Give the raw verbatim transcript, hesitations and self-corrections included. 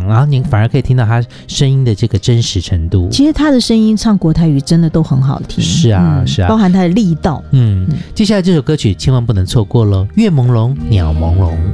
然后您反而可以听到他声音的这个真实程度。 其实他的声音唱国台语真的都很好听， 是啊、嗯、是啊， 包含他的力道。 嗯，接下来这首歌曲千万不能错过咯，月朦胧鸟朦胧。